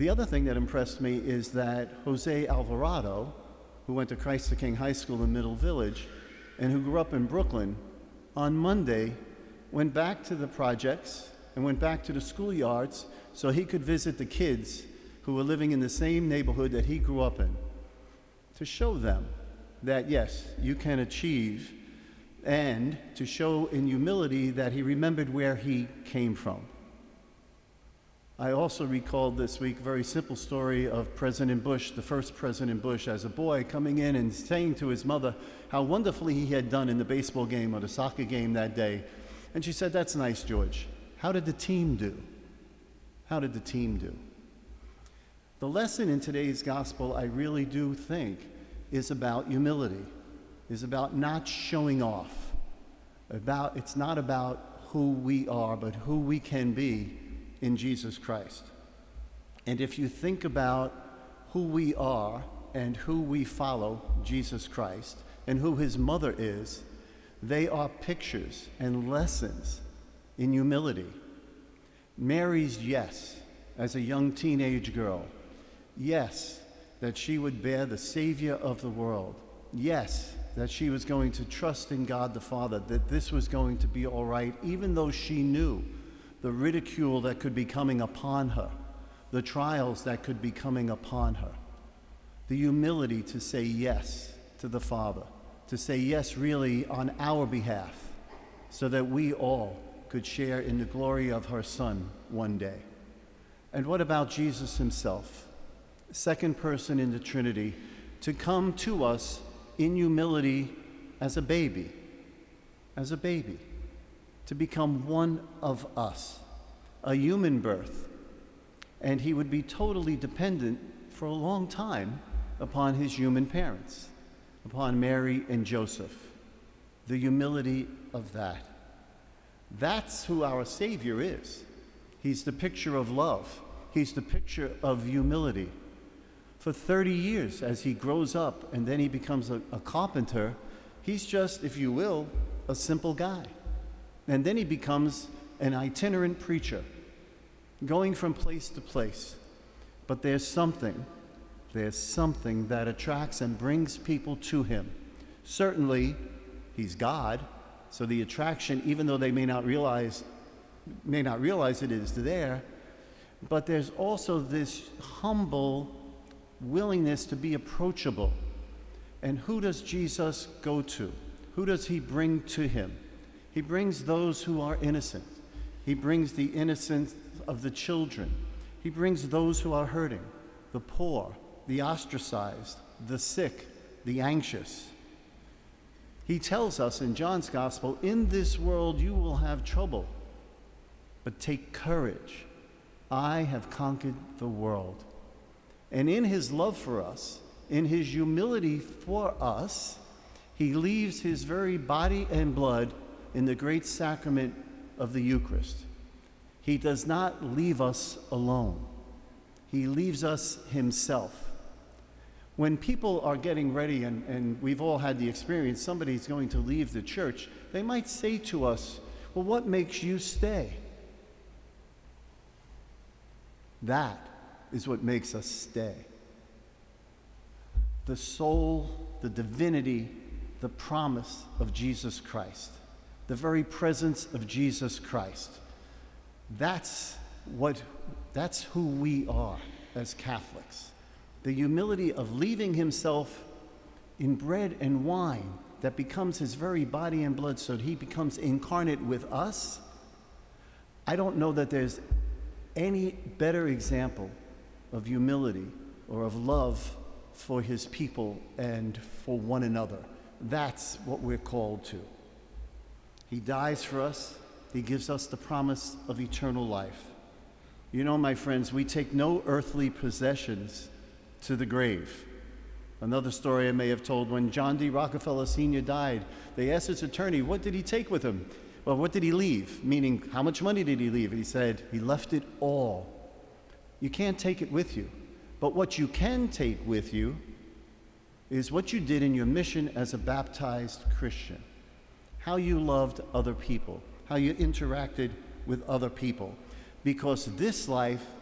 The other thing that impressed me is that Jose Alvarado, who went to Christ the King High School in Middle Village and who grew up in Brooklyn, on Monday went back to the projects and went back to the schoolyards so he could visit the kids who were living in the same neighborhood that he grew up in, to show them that, yes, you can achieve, and to show in humility that he remembered where he came from. I also recalled this week a very simple story of President Bush, the first President Bush, as a boy coming in and saying to his mother how wonderfully he had done in the baseball game or the soccer game that day. And she said, "That's nice, George. How did the team do? How did the team do?" The lesson in today's gospel, I really do think, is about humility, is about not showing off. It's not about who we are, but who we can be in Jesus Christ. And if you think about who we are and who we follow, Jesus Christ, and who his mother is, they are pictures and lessons in humility. Mary's yes, as a young teenage girl, yes, that she would bear the Savior of the world. Yes, that she was going to trust in God the Father, that this was going to be all right, even though she knew the ridicule that could be coming upon her, the trials that could be coming upon her. The humility to say yes to the Father, to say yes really on our behalf, so that we all could share in the glory of her Son one day. And what about Jesus himself, second person in the Trinity, to come to us in humility as a baby, to become one of us, a human birth. And he would be totally dependent for a long time upon his human parents, upon Mary and Joseph. The humility of that. That's who our Savior is. He's the picture of love. He's the picture of humility. For 30 years, as he grows up and then he becomes a carpenter, he's just, if you will, a simple guy. And then he becomes an itinerant preacher, going from place to place. But there's something that attracts and brings people to him. Certainly, he's God, so the attraction, even though they may not realize it is there, but there's also this humble willingness to be approachable. And who does Jesus go to? Who does he bring to him? He brings those who are innocent. He brings the innocence of the children. He brings those who are hurting, the poor, the ostracized, the sick, the anxious. He tells us in John's Gospel, in this world you will have trouble, but take courage. I have conquered the world. And in his love for us, in his humility for us, he leaves his very body and blood in the great sacrament of the Eucharist. He does not leave us alone. He leaves us himself. When people are getting ready, and we've all had the experience, somebody's going to leave the church, they might say to us, well, what makes you stay? That is what makes us stay. The soul, the divinity, the promise of Jesus Christ, the very presence of Jesus Christ. That's who we are as Catholics. The humility of leaving himself in bread and wine that becomes his very body and blood so that he becomes incarnate with us. I don't know that there's any better example of humility or of love for his people and for one another. That's what we're called to. He dies for us. He gives us the promise of eternal life. You know, my friends, we take no earthly possessions to the grave. Another story I may have told, when John D. Rockefeller Sr. died, they asked his attorney, what did he take with him? Well, what did he leave? Meaning, how much money did he leave? And he said, he left it all. You can't take it with you. But what you can take with you is what you did in your mission as a baptized Christian. How you loved other people. How you interacted with other people. Because this life